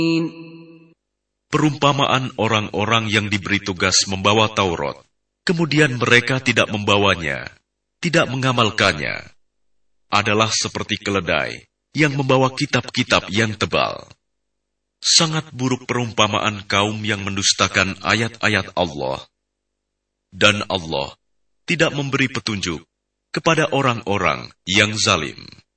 Perumpamaan orang-orang yang diberi tugas membawa Taurat, kemudian mereka tidak membawanya, tidak mengamalkannya, adalah seperti keledai yang membawa kitab-kitab yang tebal. Sangat buruk perumpamaan kaum yang mendustakan ayat-ayat Allah. Dan Allah tidak memberi petunjuk kepada orang-orang yang zalim.